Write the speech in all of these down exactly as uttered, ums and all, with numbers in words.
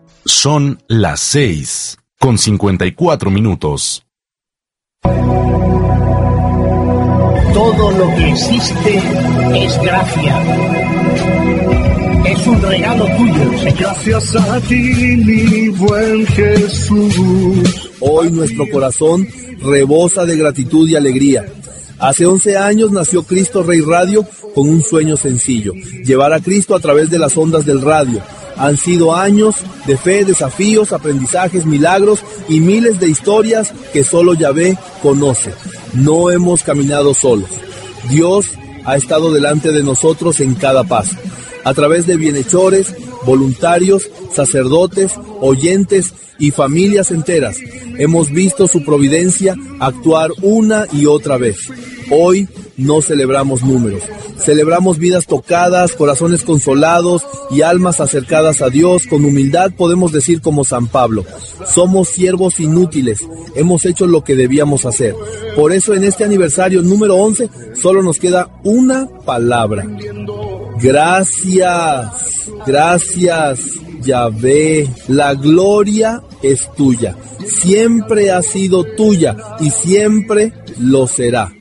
Son las seis, con cincuenta y cuatro minutos. Todo lo que existe es gracia. Es un regalo tuyo, Señor. Gracias a ti, mi buen Jesús. Hoy nuestro corazón rebosa de gratitud y alegría. Hace once años nació Cristo Rey Radio con un sueño sencillo: llevar a Cristo a través de las ondas del radio. Han sido años de fe, desafíos, aprendizajes, milagros y miles de historias que solo Yahvé conoce. No hemos caminado solos. Dios ha estado delante de nosotros en cada paso. A través de bienhechores, voluntarios, sacerdotes, oyentes y familias enteras, hemos visto su providencia actuar una y otra vez. Hoy no celebramos números, celebramos vidas tocadas, corazones consolados y almas acercadas a Dios. Con humildad podemos decir como San Pablo: somos siervos inútiles, hemos hecho lo que debíamos hacer. Por eso en este aniversario número once solo nos queda una palabra: gracias, gracias Yahvé. La gloria es tuya, siempre ha sido tuya y siempre lo será.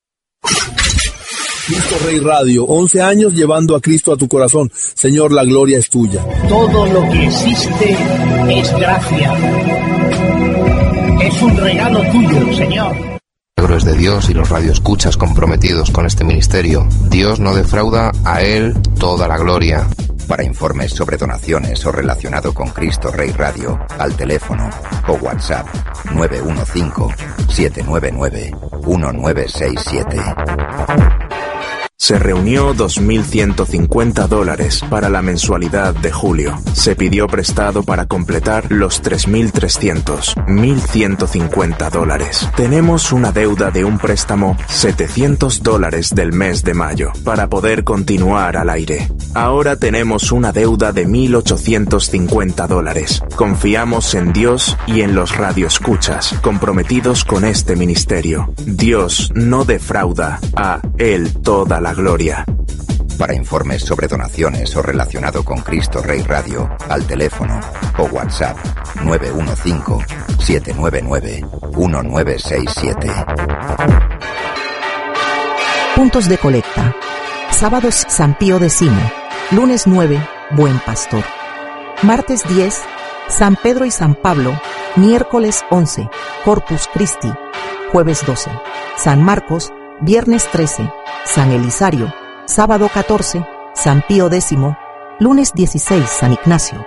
Cristo Rey Radio, once años llevando a Cristo a tu corazón. Señor, la gloria es tuya. Todo lo que existe es gracia. Es un regalo tuyo, Señor. Es de Dios y los radioescuchas comprometidos con este ministerio. Dios no defrauda, a Él toda la gloria. Para informes sobre donaciones o relacionado con Cristo Rey Radio, al teléfono o WhatsApp nueve uno cinco, siete nueve nueve, uno nueve seis siete. Se reunió dos mil ciento cincuenta dólares para la mensualidad de julio. Se pidió prestado para completar los tres mil trescientos, mil ciento cincuenta dólares. Tenemos una deuda de un préstamo setecientos dólares del mes de mayo para poder continuar al aire. Ahora tenemos una deuda de mil ochocientos cincuenta dólares. Confiamos en Dios y en los radioescuchas comprometidos con este ministerio. Dios no defrauda, a Él toda la gloria. Para informes sobre donaciones o relacionado con Cristo Rey Radio, al teléfono o WhatsApp nueve uno cinco, siete nueve nueve, uno nueve seis siete. Puntos de colecta. Sábados San Pío X, lunes nueve, Buen Pastor. Martes diez, San Pedro y San Pablo, miércoles once, Corpus Christi. Jueves doce, San Marcos, viernes trece, San Elisario, sábado catorce, San Pío X, lunes dieciséis, San Ignacio.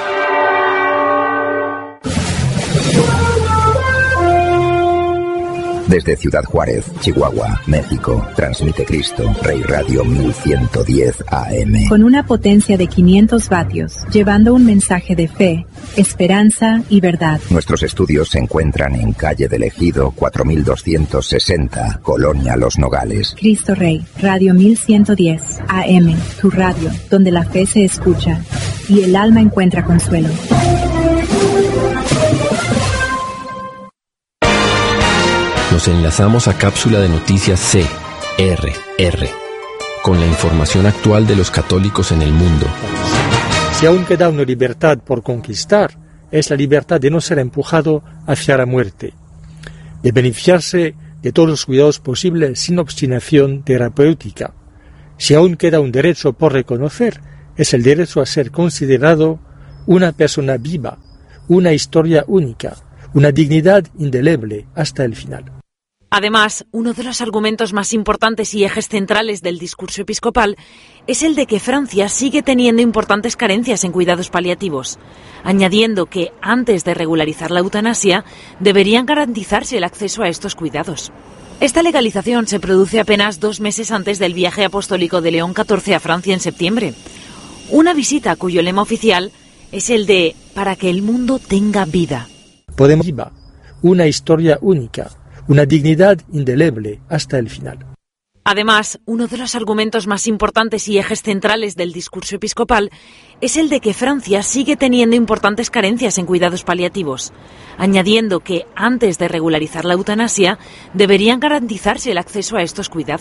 Desde Ciudad Juárez, Chihuahua, México, transmite Cristo Rey Radio mil ciento diez A M. Con una potencia de quinientos vatios, llevando un mensaje de fe, esperanza y verdad. Nuestros estudios se encuentran en calle del Ejido cuatro mil doscientos sesenta, Colonia Los Nogales. Cristo Rey, Radio mil ciento diez A M, tu radio, donde la fe se escucha y el alma encuentra consuelo. Nos enlazamos a cápsula de noticias C R R, con la información actual de los católicos en el mundo. Si aún queda una libertad por conquistar, es la libertad de no ser empujado hacia la muerte, de beneficiarse de todos los cuidados posibles sin obstinación terapéutica. Si aún queda un derecho por reconocer, es el derecho a ser considerado una persona viva, una historia única, una dignidad indeleble hasta el final. Además, uno de los argumentos más importantes y ejes centrales del discurso episcopal es el de que Francia sigue teniendo importantes carencias en cuidados paliativos, añadiendo que, antes de regularizar la eutanasia, deberían garantizarse el acceso a estos cuidados. Esta legalización se produce apenas dos meses antes del viaje apostólico de León catorce a Francia en septiembre. Una visita cuyo lema oficial es el de «para que el mundo tenga vida». Podemos vivir una historia única, una dignidad indeleble hasta el final. Además, uno de los argumentos más importantes y ejes centrales del discurso episcopal es el de que Francia sigue teniendo importantes carencias en cuidados paliativos, añadiendo que, antes de regularizar la eutanasia, deberían garantizarse el acceso a estos cuidados.